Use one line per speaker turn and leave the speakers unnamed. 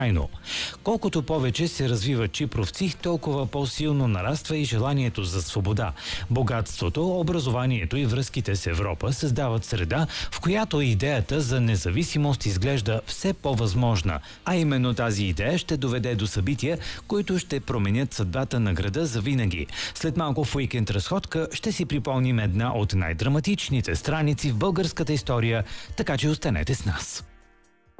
Колкото повече се развиват чипровци, толкова по-силно нараства и желанието за свобода. Богатството, образованието и връзките с Европа създават среда, в която идеята за независимост изглежда все по-възможна. А именно тази идея ще доведе до събития, които ще променят съдбата на града завинаги. След малко в уикенд разходка ще си припомним една от най-драматичните страници в българската история, така че останете с нас.